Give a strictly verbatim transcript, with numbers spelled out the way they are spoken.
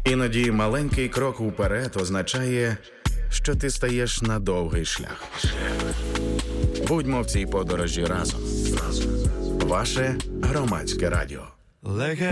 Іноді маленький крок уперед означає, що ти стаєш на довгий шлях. Будьмо в цій подорожі разом. Ваше громадське радіо. Легенда